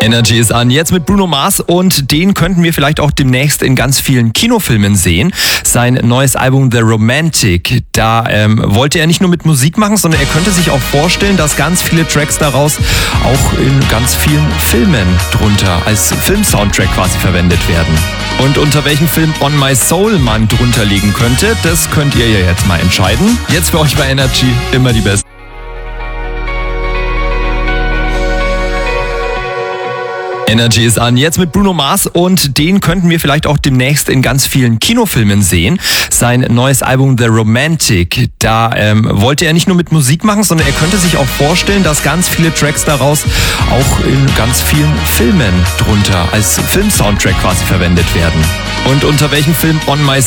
Energy ist an, jetzt mit Bruno Mars, und den könnten wir vielleicht auch demnächst in ganz vielen Kinofilmen sehen. Sein neues Album The Romantic, da wollte er nicht nur mit Musik machen, sondern er könnte sich auch vorstellen, dass ganz viele Tracks daraus auch in ganz vielen Filmen drunter als Filmsoundtrack quasi verwendet werden. Und unter welchem Film On My Soul man drunter legen könnte, das könnt ihr ja jetzt mal entscheiden. Jetzt für euch bei Energy immer die Besten. Energy ist an, jetzt mit Bruno Mars, und den könnten wir vielleicht auch demnächst in ganz vielen Kinofilmen sehen. Sein neues Album The Romantic, da wollte er nicht nur mit Musik machen, sondern er könnte sich auch vorstellen, dass ganz viele Tracks daraus auch in ganz vielen Filmen drunter als Filmsoundtrack quasi verwendet werden. Und unter welchem Film On My